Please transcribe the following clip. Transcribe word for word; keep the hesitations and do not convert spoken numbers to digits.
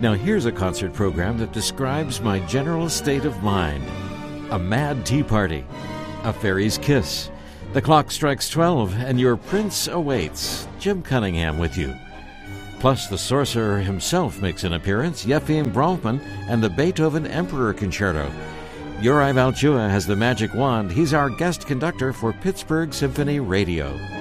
Now here's a concert program that describes my general state of mind. A mad tea party, a fairy's kiss. The clock strikes twelve and your prince awaits. Jim Cunningham with you. Plus the sorcerer himself makes an appearance, Yefim Bronfman, and the Beethoven Emperor Concerto. Uri Valchua has the magic wand. He's our guest conductor for Pittsburgh Symphony Radio.